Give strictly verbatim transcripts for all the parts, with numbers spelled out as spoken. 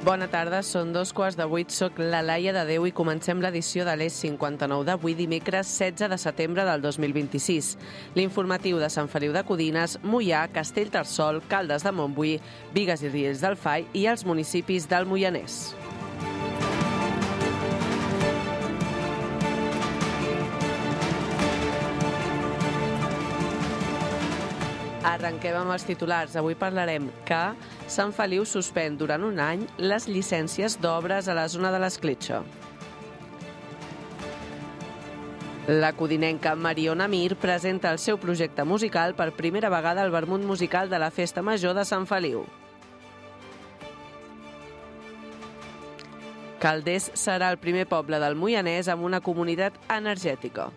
Bona tarda, són dos quarts de vuit, soc la Laia de Déu i comencem l'edició de l'E cinquanta-nou d'avui dimecres setze de setembre del dos mil vint-i-sis. L'informatiu de Sant Feliu de Codines, Moià, Castellterçol, Caldes de Montbui, Bigues i Riells del Fai i els municipis del Moianès. Arrenquem amb els titulars. Avui parlarem que Sant Feliu suspèn durant un any les llicències d'obres a la zona de l'Escletxa. La codinenca Mariona Mir presenta el seu projecte musical per primera vegada al vermut musical de la Festa Major de Sant Feliu. Calders serà el primer poble del Moianès amb una comunitat energètica.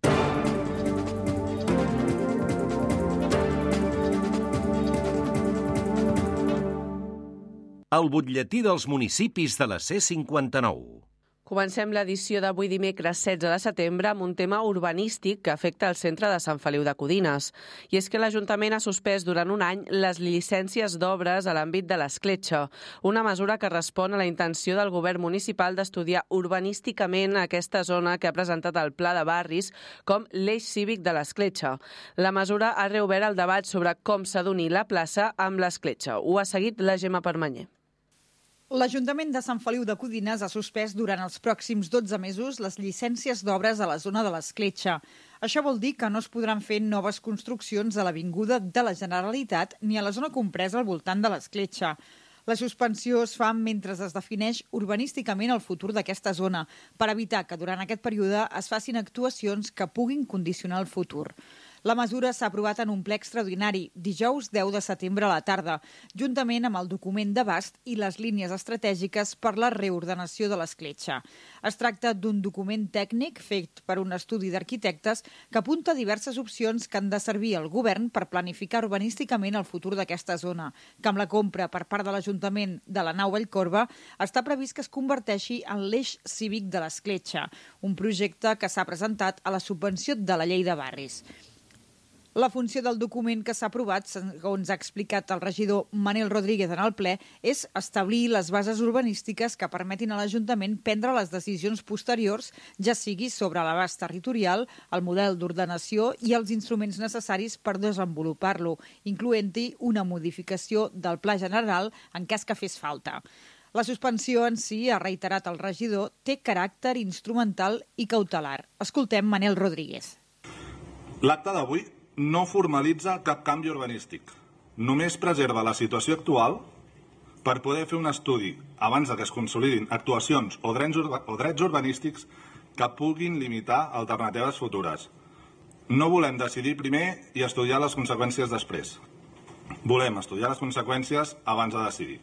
El butlletí dels municipis de la C cinquanta-nou. Comencem l'edició d'avui dimecres setze de setembre amb un tema urbanístic que afecta el centre de Sant Feliu de Codines. I és que l'Ajuntament ha suspès durant un any les llicències d'obres a l'àmbit de l'Escletxa, una mesura que respon a la intenció del govern municipal d'estudiar urbanísticament aquesta zona que ha presentat el Pla de Barris com l'eix cívic de l'Escletxa. La mesura ha reobert el debat sobre com s'ha d'unir la plaça amb l'Escletxa. Ho ha seguit la Gemma Permanyer. L'Ajuntament de Sant Feliu de Codines ha suspès durant els pròxims dotze mesos les llicències d'obres a la zona de l'Escletxa. Això vol dir que no es podran fer noves construccions a l'Avinguda de la Generalitat ni a la zona compresa al voltant de l'Escletxa. La suspensió es fa mentre es defineix urbanísticament el futur d'aquesta zona, per evitar que durant aquest període es facin actuacions que puguin condicionar el futur. La mesura s'ha aprovat en un ple extraordinari dijous deu de setembre a la tarda, juntament amb el document d'abast i les línies estratègiques per la reordenació de l'Escletxa. Es tracta d'un document tècnic fet per un estudi d'arquitectes que apunta diverses opcions que han de servir al govern per planificar urbanísticament el futur d'aquesta zona, que amb la compra per part de l'Ajuntament de la nau Vallcorba està previst que es converteixi en l'eix cívic de l'Escletxa, un projecte que s'ha presentat a la subvenció de la Llei de Barris. La funció del document que s'ha aprovat, segons ha explicat el regidor Manel Rodríguez en el ple, és establir les bases urbanístiques que permetin a l'Ajuntament prendre les decisions posteriors, ja sigui sobre l'abast territorial, el model d'ordenació i els instruments necessaris per desenvolupar-lo, incloent-hi una modificació del Pla General en cas que fes falta. La suspensió en si, ha reiterat el regidor, té caràcter instrumental i cautelar. Escoltem Manel Rodríguez. L'acte d'avui no formalitza cap canvi urbanístic. Només preserva la situació actual per poder fer un estudi abans de que es consolidin actuacions o drets, urba, o drets urbanístics que puguin limitar alternatives futures. No volem decidir primer i estudiar les conseqüències després. Volem estudiar les conseqüències abans de decidir.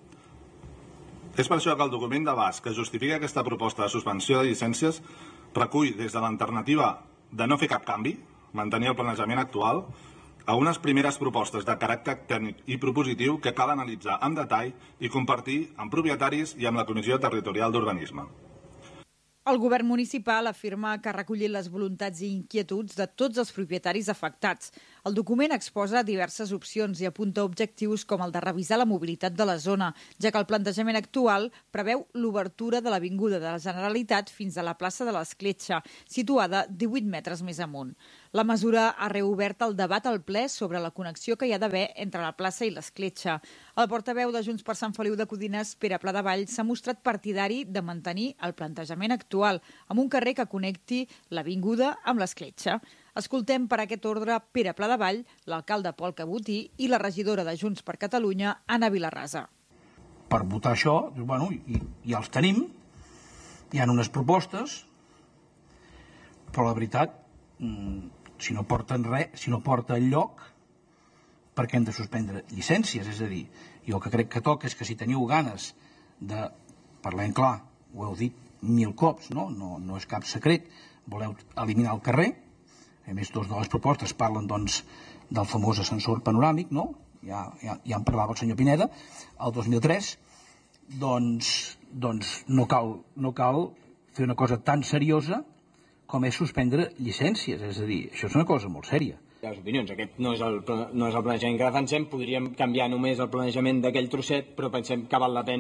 És per això que el document d'abast que justifica aquesta proposta de suspensió de llicències recull des de l'alternativa de no fer cap canvi, mantenir el planejament actual, a unes primeres propostes de caràcter tècnic i propositiu que cal analitzar en detall i compartir amb propietaris i amb la Comissió Territorial d'Urbanisme. El govern municipal afirma que ha recollit les voluntats i inquietuds de tots els propietaris afectats. El document exposa diverses opcions i apunta objectius com el de revisar la mobilitat de la zona, ja que el plantejament actual preveu l'obertura de l'Avinguda de la Generalitat fins a la plaça de l'Escletxa, situada divuit metres més amunt. La mesura ha reobert el debat al ple sobre la connexió que hi ha d'haver entre la plaça i l'Escletxa. El portaveu de Junts per Sant Feliu de Codines, Pere Pladevall, s'ha mostrat partidari de mantenir el plantejament actual amb un carrer que connecti l'Avinguda amb l'Escletxa. Escoltem per aquest ordre Pere Pladevall, l'alcalde Pol Cabotí i la regidora de Junts per Catalunya, Anna Vilarrasa. Per votar això, bueno, i, ja els tenim, hi ha unes propostes, però la veritat, si no porten res, si no porta enlloc, per què hem de suspendre llicències? És a dir, jo el que crec que toca és que si teniu ganes de, parlem clar, ho heu dit mil cops, no, no, no és cap secret, voleu eliminar el carrer, a més, dos de les propostes parlen doncs, del famós ascensor panoràmic, no? Ja, ja, ja en parlava el senyor Pineda, el dos mil tres, doncs, doncs no, cal, no cal fer una cosa tan seriosa com és suspendre llicències, és a dir, això és una cosa molt sèria. Les opinions, aquest no és, el, no és el planejament que defensem, podríem canviar només el planejament d'aquell trosset, però pensem que val la pena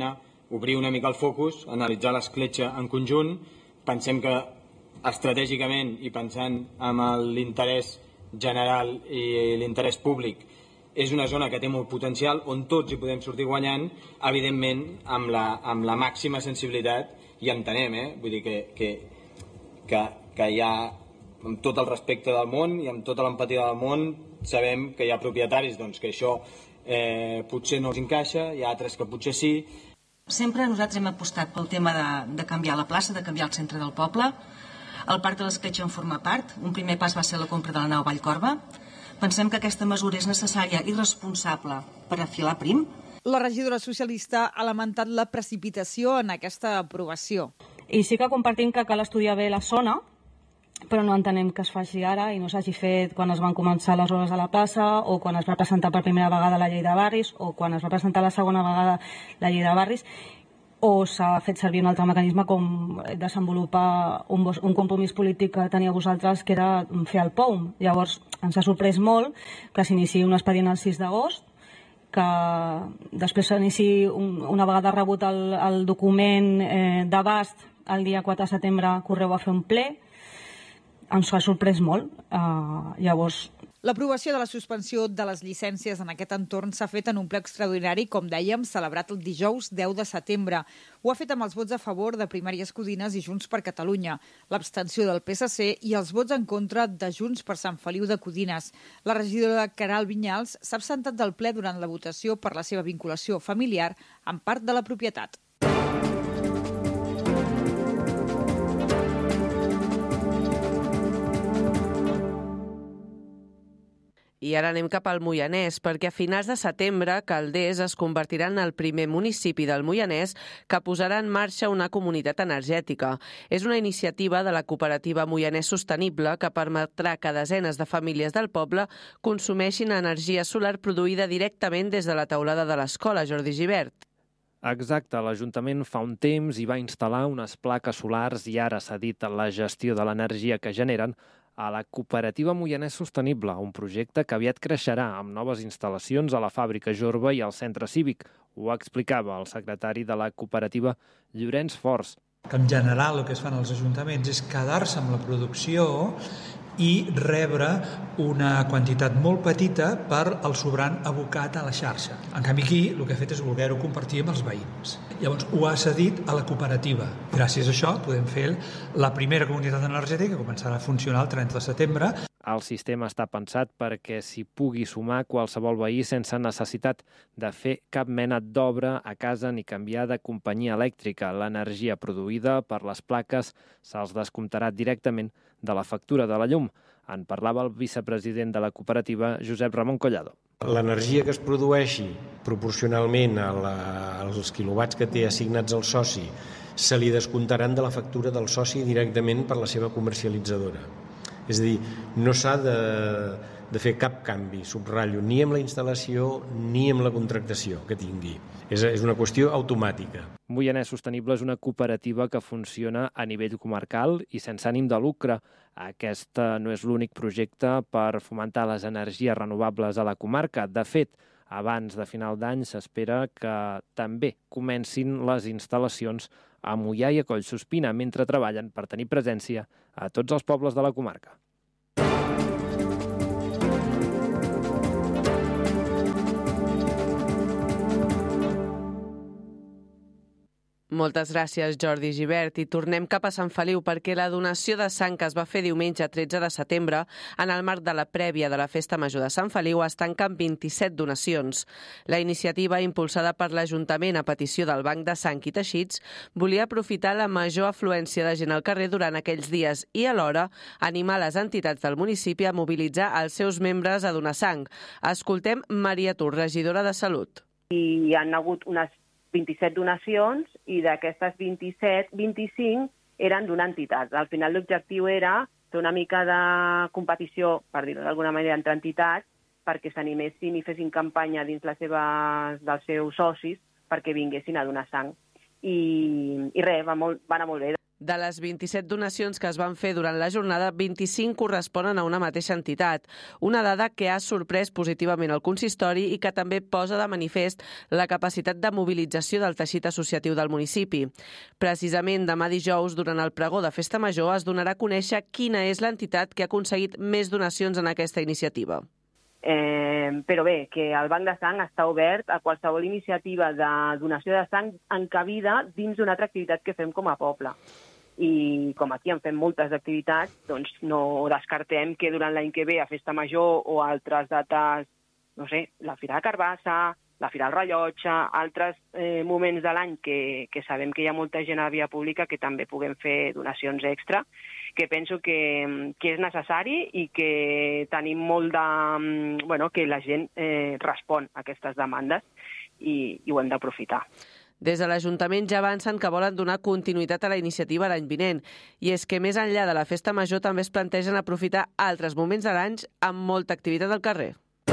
obrir una mica el focus, analitzar l'escletxa en conjunt. Pensem que estratègicament i pensant en l'interès general i l'interès públic és una zona que té molt potencial, on tots hi podem sortir guanyant, evidentment amb la, amb la màxima sensibilitat, i entenem, eh? Vull dir que, que, que, que hi ha, amb tot el respecte del món i amb tota l'empatia del món, sabem que hi ha propietaris doncs, que això eh, potser no els encaixa, hi ha altres que potser sí. Sempre nosaltres hem apostat pel tema de, de canviar la plaça, de canviar el centre del poble. El Parc de l'Escletxa en forma part. Un primer pas va ser la compra de la nau Vallcorba. Pensem que aquesta mesura és necessària i responsable per afilar prim. La regidora socialista ha lamentat la precipitació en aquesta aprovació. I sí que compartim que cal estudiar bé la zona, però no entenem que es faci ara i no s'hagi fet quan es van començar les obres a la plaça o quan es va presentar per primera vegada la llei de barris o quan es va presentar la segona vegada la llei de barris, o s'ha fet servir un altre mecanisme com desenvolupar un, un compromís polític que tenia vosaltres, que era fer el P O U M. Llavors ens ha sorprès molt que s'iniciï un expedient el sis d'agost, que després s'iniciï un, una vegada rebut el, el document eh, d'abast el dia quatre de setembre correu a fer un ple. Ens ha sorprès molt. Uh, llavors... L'aprovació de la suspensió de les llicències en aquest entorn s'ha fet en un ple extraordinari, com dèiem, celebrat el dijous deu de setembre. Ho ha fet amb els vots a favor de Primàries Codines i Junts per Catalunya, l'abstenció del P S C i els vots en contra de Junts per Sant Feliu de Codines. La regidora Queralt Vinyals s'ha absentat del ple durant la votació per la seva vinculació familiar amb part de la propietat. I ara anem cap al Moianès, perquè a finals de setembre Calders es convertirà en el primer municipi del Moianès que posarà en marxa una comunitat energètica. És una iniciativa de la cooperativa Moianès Sostenible que permetrà que desenes de famílies del poble consumeixin energia solar produïda directament des de la teulada de l'escola, Jordi Gibert. Exacte, l'Ajuntament fa un temps hi va instal·lar unes plaques solars i ara s'ha dit la gestió de l'energia que generen a la cooperativa Moianès Sostenible, un projecte que aviat creixerà amb noves instal·lacions a la fàbrica Jorba i al centre cívic. Ho explicava el secretari de la cooperativa, Llorenç Fors. En general, el que es fan els ajuntaments és quedar-se amb la producció i rebre una quantitat molt petita per el sobrant abocat a la xarxa. En canvi, aquí el que ha fet és voler-ho compartir amb els veïns. Llavors, ho ha cedit a la cooperativa. Gràcies a això podem fer la primera comunitat energètica que començarà a funcionar el trenta de setembre. El sistema està pensat perquè s'hi pugui sumar qualsevol veí sense necessitat de fer cap mena d'obra a casa ni canviar de companyia elèctrica. L'energia produïda per les plaques se'ls descomptarà directament de la factura de la llum. En parlava el vicepresident de la cooperativa, Josep Ramon Collado. L'energia que es produeixi proporcionalment a la, als quilowatts que té assignats al soci se li descomptaran de la factura del soci directament per la seva comercialitzadora. És a dir, no s'ha de, de fer cap canvi, subratllo, ni amb la instal·lació ni amb la contractació que tingui. És, és una qüestió automàtica. Moianès Sostenible és una cooperativa que funciona a nivell comarcal i sense ànim de lucre. Aquest no és l'únic projecte per fomentar les energies renovables a la comarca. De fet, abans de final d'any s'espera que també comencin les instal·lacions a Moià i a Collsospina, mentre treballen per tenir presència a tots els pobles de la comarca. Moltes gràcies, Jordi Gibert. I tornem cap a Sant Feliu perquè la donació de sang que es va fer diumenge tretze de setembre en el marc de la prèvia de la Festa Major de Sant Feliu es tanca amb vint-i-set donacions. La iniciativa, impulsada per l'Ajuntament a petició del Banc de Sang i Teixits, volia aprofitar la major afluència de gent al carrer durant aquells dies i alhora animar les entitats del municipi a mobilitzar els seus membres a donar sang. Escoltem Maria Tur, regidora de Salut. I hi ha hagut unes vint-i-set donacions i d'aquestes vint-i-set, vint-i-cinc eren d'una entitat. Al final l'objectiu era fer una mica de competició, per dir-ho d'alguna manera, entre entitats perquè s'animessin i fessin campanya dins les seves, dels seus socis perquè vinguessin a donar sang. I, i res, va, molt, va anar molt bé. De les vint-i-set donacions que es van fer durant la jornada, vint-i-cinc corresponen a una mateixa entitat, una dada que ha sorprès positivament el consistori i que també posa de manifest la capacitat de mobilització del teixit associatiu del municipi. Precisament demà dijous, durant el pregó de Festa Major, es donarà a conèixer quina és l'entitat que ha aconseguit més donacions en aquesta iniciativa. Eh, però bé, que el Banc de Sang està obert a qualsevol iniciativa de donació de sang encabida dins d'una altra activitat que fem com a poble. I com aquí en fem moltes activitats, doncs no descartem que durant l'any que ve a Festa Major o altres dates, no sé, la Fira de Carbassa, la Fira del Rellotge, altres eh, moments de l'any que, que sabem que hi ha molta gent a la via pública que també puguem fer donacions extra, que penso que, que és necessari i que tenim molt de... Bueno, que la gent eh, respon a aquestes demandes i, i ho hem d'aprofitar. Des de l'Ajuntament ja avancen que volen donar continuïtat a la iniciativa l'any vinent. I és que més enllà de la Festa Major també es plantegen aprofitar altres moments de l'any amb molta activitat al carrer.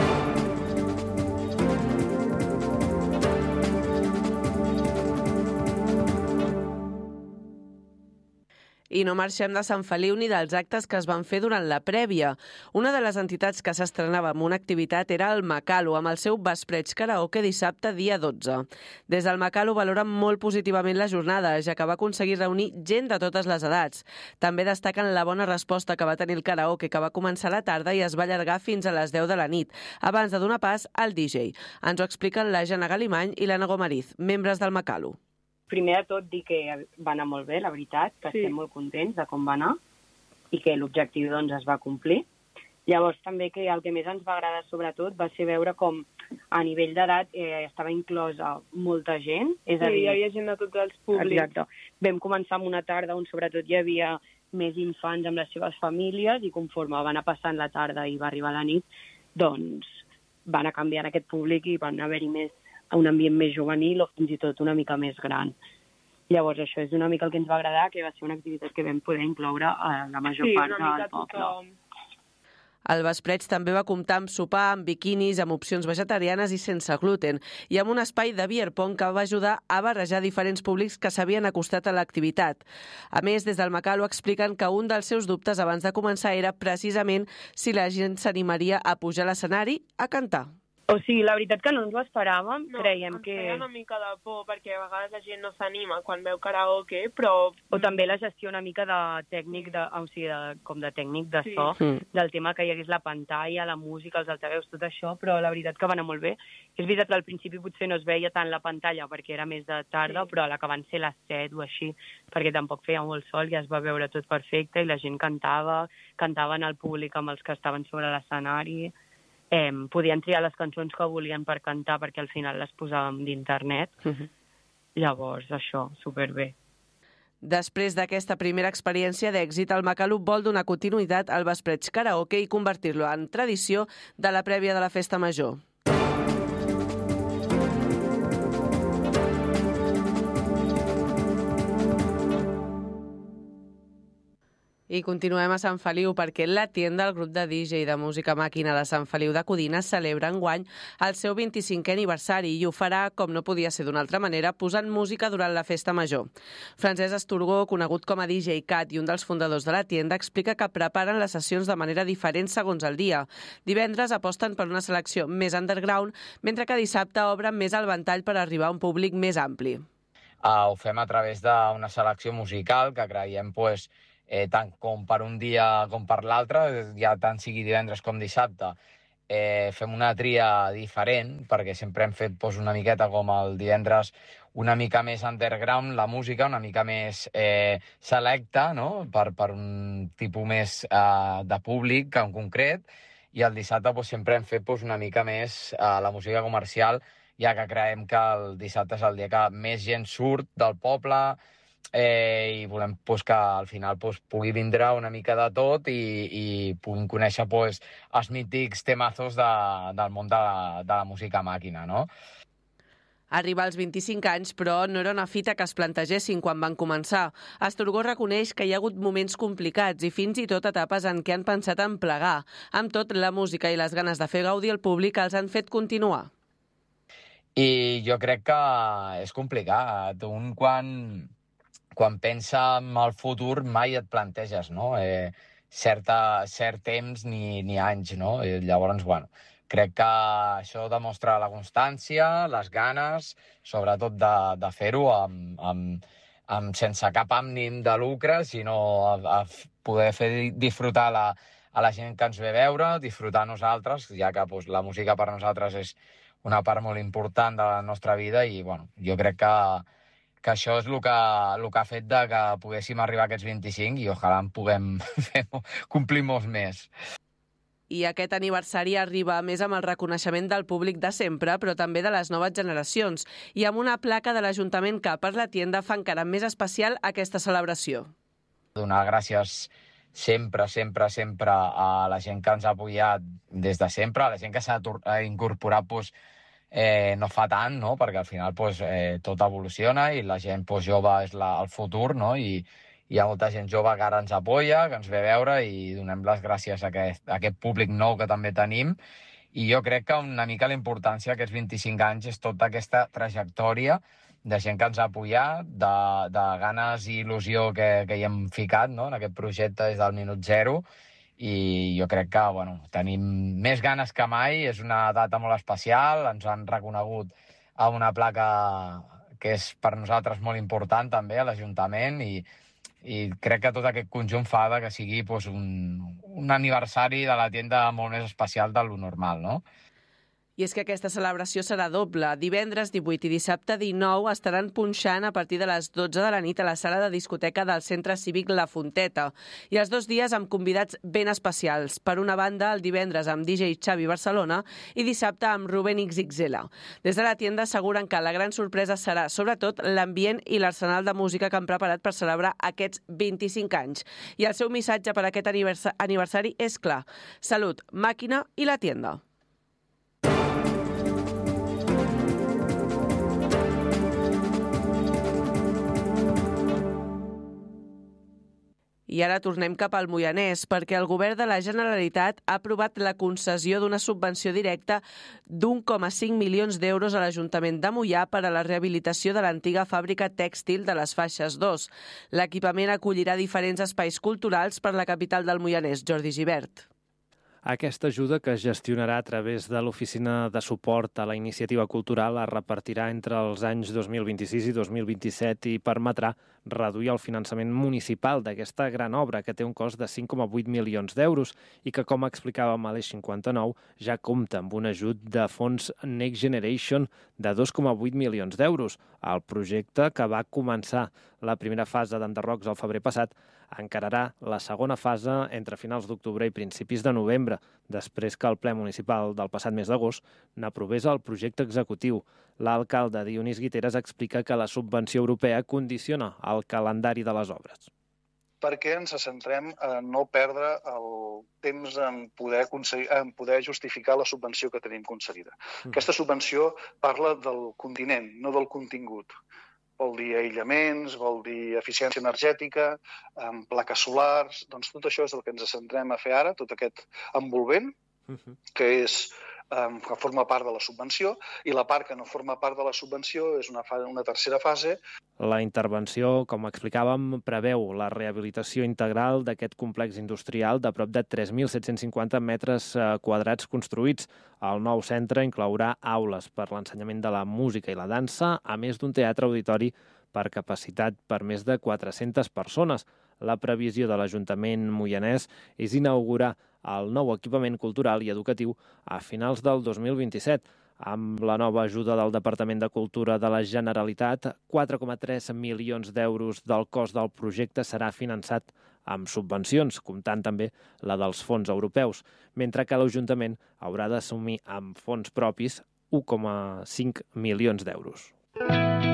I no marxem de Sant Feliu ni dels actes que es van fer durant la prèvia. Una de les entitats que s'estrenava amb una activitat era el Macalo, amb el seu Vespreig Karaoke dissabte, dia dotze. Des del Macalo valoren molt positivament la jornada, ja que va aconseguir reunir gent de totes les edats. També destaquen la bona resposta que va tenir el karaoke, que va començar a la tarda i es va allargar fins a les deu de la nit, abans de donar pas al D J. Ens ho expliquen la Jana Galimany i l'Anna Gomariz, membres del Macalo. Primer de tot, dir que va anar molt bé, la veritat, que sí. Estem molt contents de com va anar i que l'objectiu doncs, es va complir. Llavors, també que el que més ens va agradar, sobretot, va ser veure com a nivell d'edat eh, estava inclosa molta gent. És sí, a dir, hi havia gent de tots els públics. Exacte. Vam començar amb una tarda on, sobretot, hi havia més infants amb les seves famílies i conforme va anar passant la tarda i va arribar la nit, doncs va anar canviant aquest públic i van haver-hi més a un ambient més juvenil o fins i tot una mica més gran. Llavors, això és una mica el que ens va agradar, que va ser una activitat que vam poder incloure a la major sí, part del poble. Tothom. El Vespreig també va comptar amb sopar, amb biquinis, amb opcions vegetarianes i sense gluten, i amb un espai de beer pong que va ajudar a barrejar diferents públics que s'havien acostat a l'activitat. A més, des del Macalo expliquen que un dels seus dubtes abans de començar era precisament si la gent s'animaria a pujar a l'escenari a cantar. O sigui, la veritat que no ens ho esperàvem, no, creiem ens que... feia una mica de por, perquè a vegades la gent no s'anima quan veu karaoke, però... O també la gestió una mica de tècnic, de, o sigui, de, com de tècnic de so, sí. del tema que hi hagués la pantalla, la música, els altaveus, tot això, però la veritat que va anar molt bé. És veritat que al principi potser no es veia tant la pantalla, perquè era més de tarda, sí. Però a la que van ser les set o així, perquè tampoc feia molt sol, ja es va veure tot perfecte i la gent cantava, cantaven al públic amb els que estaven sobre l'escenari... Eh, podien triar les cançons que volien per cantar perquè al final les posàvem d'internet. Uh-huh. Llavors, això, superbé. Després d'aquesta primera experiència d'èxit, el Macalo vol donar continuïtat al Vespreig Karaoke i convertir-lo en tradició de la prèvia de la Festa Major. I continuem a Sant Feliu perquè la tienda, el grup de D J de música màquina de Sant Feliu de Codines, celebra enguany el seu vint-i-cinquè aniversari i ho farà, com no podia ser d'una altra manera, posant música durant la Festa Major. Francesc Asturgó, conegut com a D J Cat i un dels fundadors de la tienda, explica que preparen les sessions de manera diferent segons el dia. Divendres aposten per una selecció més underground, mentre que dissabte obren més el ventall per arribar a un públic més ampli. Uh, ho fem a través d'una selecció musical que creiem pues, Eh, tant com per un dia com per l'altre, ja tant sigui divendres com dissabte, eh, fem una tria diferent, perquè sempre hem fet pues, una miqueta com el divendres una mica més underground, la música, una mica més eh, selecta, no? per, per un tipus més eh, de públic en concret, i el dissabte pues, sempre hem fet pues, una mica més eh, la música comercial, ja que creiem que el dissabte és el dia que més gent surt del poble, Eh, i volem pues, que al final pues, pugui vindre una mica de tot i, i puguin conèixer pues, els mítics temazos de, del món de la, de la música màquina, no? Arriba als vint-i-cinc anys, però no era una fita que es plantegessin quan van començar. Asturgó reconeix que hi ha hagut moments complicats i fins i tot etapes en què han pensat en plegar. Amb tot, la música i les ganes de fer gaudir el públic els han fet continuar. I jo crec que és complicat. Un quan... quan pensa en el futur mai et planteges, no? Eh, certa, cert temps ni, ni anys, no? I llavors, bueno, crec que això demostra la constància, les ganes, sobretot de, de fer-ho amb, amb, amb, sense cap ànim de lucre, sinó a, a poder fer disfrutar la, a la gent que ens ve a veure, disfrutar nosaltres, ja que pues, la música per nosaltres és una part molt important de la nostra vida i bueno, jo crec que, que això és el que, el que ha fet de que poguéssim arribar a aquests vint-i-cinc i ojalà en puguem fer, complir molts més. I aquest aniversari arriba més amb el reconeixement del públic de sempre, però també de les noves generacions, i amb una placa de l'Ajuntament que per la tienda fa encara més especial aquesta celebració. Donar gràcies sempre, sempre, sempre a la gent que ens ha apoyat des de sempre, a la gent que s'ha incorporat pues, eh, no fa tant, no? Perquè al final pues, eh, tot evoluciona i la gent pues, jove és la, el futur, no? I hi ha molta gent jove que ara ens apoya, que ens ve a veure i donem les gràcies a aquest, a aquest públic nou que també tenim. I jo crec que una mica la importància d'aquests vint-i-cinc anys és tota aquesta trajectòria de gent que ens ha apoyat, de, de ganes i il·lusió que, que hi hem ficat, no? En aquest projecte des del minut zero. I jo crec que bueno, tenim més ganes que mai, és una data molt especial, ens han reconegut a una placa que és per nosaltres molt important també a l'Ajuntament i i crec que tot aquest conjunt fa que sigui pues, un, un aniversari de la tienda molt més especial de lo normal, no? I és que aquesta celebració serà doble. Divendres divuit i dissabte dinou estaran punxant a partir de les dotze de la nit a la sala de discoteca del Centre Cívic La Fonteta. I els dos dies amb convidats ben especials. Per una banda, el divendres amb D J Xavi Barcelona i dissabte amb Ruben X X L. Des de la tienda asseguren que la gran sorpresa serà, sobretot, l'ambient i l'arsenal de música que han preparat per celebrar aquests vint-i-cinc anys. I el seu missatge per a aquest aniversari és clar. Salut, màquina i la tienda. I ara tornem cap al Moianès, perquè el govern de la Generalitat ha aprovat la concessió d'una subvenció directa d'un coma cinc milions d'euros a l'Ajuntament de Moià per a la rehabilitació de l'antiga fàbrica tèxtil de les Faixes dos. L'equipament acollirà diferents espais culturals per la capital del Moianès, Jordi Gibert. Aquesta ajuda, que es gestionarà a través de l'Oficina de Suport a la Iniciativa Cultural, es repartirà entre els anys dos mil vint-i-sis i dos mil vint-i-set i permetrà reduir el finançament municipal d'aquesta gran obra, que té un cost de cinc coma vuit milions d'euros i que, com explicàvem a l'Eix cinquanta-nou, ja compta amb un ajut de fons Next Generation de dos coma vuit milions d'euros. El projecte, que va començar la primera fase d'enderrocs al febrer passat, encararà la segona fase entre finals d'octubre i principis de novembre, després que el ple municipal del passat mes d'agost n'aprovés el projecte executiu. L'alcalde Dionís Guiteras explica que la subvenció europea condiciona el calendari de les obres. Perquè ens centrem en no perdre el temps en poder, en poder justificar la subvenció que tenim concedida. Mm. Aquesta subvenció parla del continent, no del contingut. Vol dir aïllaments, vol dir eficiència energètica, plaques solars. Doncs tot això és el que ens centrem a fer ara, tot aquest envolvent, que és que forma part de la subvenció, i la part que no forma part de la subvenció és una, una tercera fase. La intervenció, com explicàvem, preveu la rehabilitació integral d'aquest complex industrial de prop de tres mil set-cents cinquanta metres quadrats construïts. El nou centre inclourà aules per l'ensenyament de la música i la dansa, a més d'un teatre auditori per capacitat per més de quatre-centes persones. La previsió de l'Ajuntament moianès és inaugurar el nou equipament cultural i educatiu a finals del dos mil vint-i-set. Amb la nova ajuda del Departament de Cultura de la Generalitat, quatre coma tres milions d'euros del cost del projecte serà finançat amb subvencions, comptant també la dels fons europeus, mentre que l'Ajuntament haurà d'assumir amb fons propis un coma cinc milions d'euros.